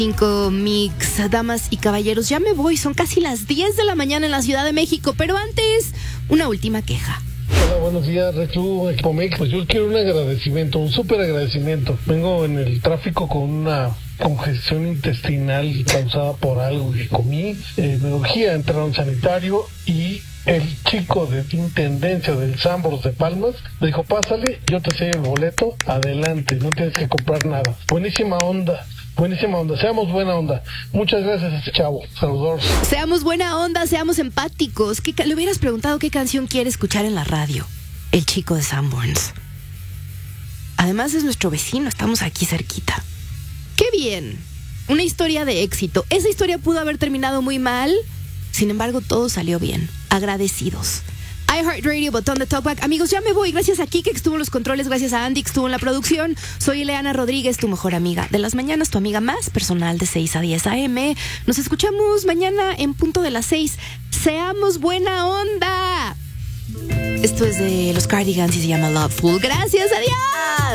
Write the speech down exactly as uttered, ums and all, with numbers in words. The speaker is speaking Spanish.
Cinco mix, damas y caballeros, ya me voy, son casi las diez de la mañana en la Ciudad de México, pero antes, una última queja. Hola, buenos días, Rechu, Ecomex. Pues yo quiero un agradecimiento, un súper agradecimiento. Vengo en el tráfico con una congestión intestinal causada por algo que comí. Eh, me urgía entrar a un sanitario y el chico de intendencia del Sambors de Palmas me dijo, pásale, yo te sello el boleto, adelante, no tienes que comprar nada. Buenísima onda. Buenísima onda, seamos buena onda. Muchas gracias a este chavo, saludos. Seamos buena onda, seamos empáticos. ¿Qué ca- le hubieras preguntado qué canción quiere escuchar en la radio? El chico de Sanborns. Además es nuestro vecino, estamos aquí cerquita. ¡Qué bien! Una historia de éxito. Esa historia pudo haber terminado muy mal, sin embargo todo salió bien. Agradecidos. iHeartRadio, botón de Talkback. Amigos, ya me voy. Gracias a Kike, que estuvo en los controles. Gracias a Andy, que estuvo en la producción. Soy Ileana Rodríguez, tu mejor amiga de las mañanas, tu amiga más personal de seis a diez a eme. Nos escuchamos mañana en punto de las seis. ¡Seamos buena onda! Esto es de los Cardigans y se llama Loveful. ¡Gracias! ¡Adiós!